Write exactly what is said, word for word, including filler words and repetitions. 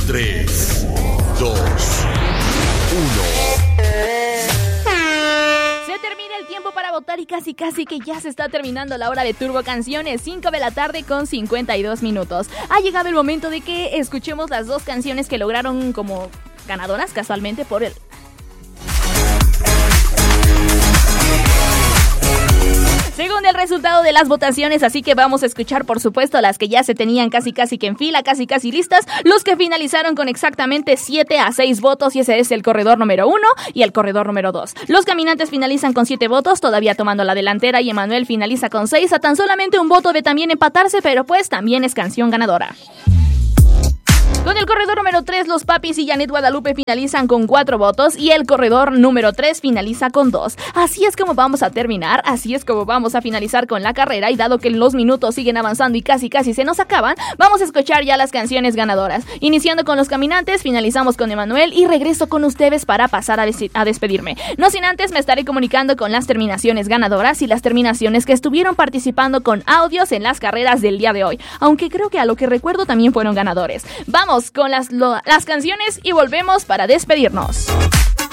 tres, dos, uno. Se termina el tiempo para votar y casi casi que ya se está terminando la hora de Turbo Canciones, cinco de la tarde con cincuenta y dos minutos. Ha llegado el momento de que escuchemos las dos canciones que lograron como ganadoras casualmente por el... Según el resultado de las votaciones, así que vamos a escuchar, por supuesto, las que ya se tenían casi casi que en fila, casi casi listas, los que finalizaron con exactamente siete a seis votos, y ese es el corredor número uno y el corredor número dos. Los caminantes finalizan con siete votos, todavía tomando la delantera, y Emanuel finaliza con seis, a tan solamente un voto de también empatarse, pero pues también es canción ganadora. Con el corredor número tres, los Papis y Janet Guadalupe finalizan con cuatro votos y el corredor número tres finaliza con dos. Así es como vamos a terminar, así es como vamos a finalizar con la carrera, y dado que los minutos siguen avanzando y casi casi se nos acaban, vamos a escuchar ya las canciones ganadoras. Iniciando con los caminantes, finalizamos con Emanuel y regreso con ustedes para pasar a, des- a despedirme. No sin antes me estaré comunicando con las terminaciones ganadoras y las terminaciones que estuvieron participando con audios en las carreras del día de hoy, aunque creo que a lo que recuerdo también fueron ganadores. Vamos con las, lo, las canciones y volvemos para despedirnos.